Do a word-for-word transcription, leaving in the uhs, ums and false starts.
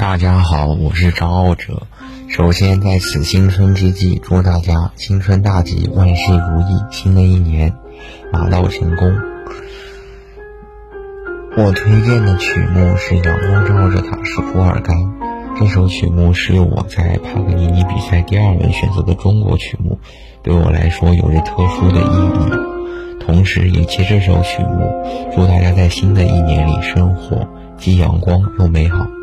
大家好，我是张傲哲。首先在此新春之际，祝大家新春大吉，万事如意，新的一年马到成功。我推荐的曲目是《阳光照着塔什普尔干》，这首曲目是我在帕格尼尼比赛第二轮选择的中国曲目，对我来说有着特殊的意义。同时也借这首曲目，祝大家在新的一年里生活既阳光又美好。